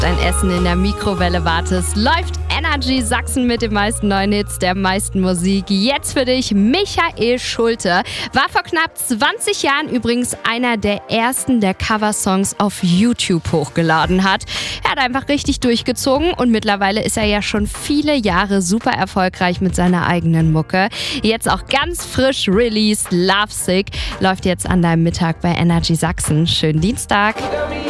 dein Essen in der Mikrowelle wartest, läuft Energy Sachsen mit den meisten neuen Hits, der meisten Musik. Jetzt für dich Michael Schulte. War vor knapp 20 Jahren übrigens einer der ersten, der Coversongs auf YouTube hochgeladen hat. Er hat einfach richtig durchgezogen und mittlerweile ist er ja schon viele Jahre super erfolgreich mit seiner eigenen Mucke. Jetzt auch ganz frisch released, Lovesick, läuft jetzt an deinem Mittag bei Energy Sachsen. Schönen Dienstag.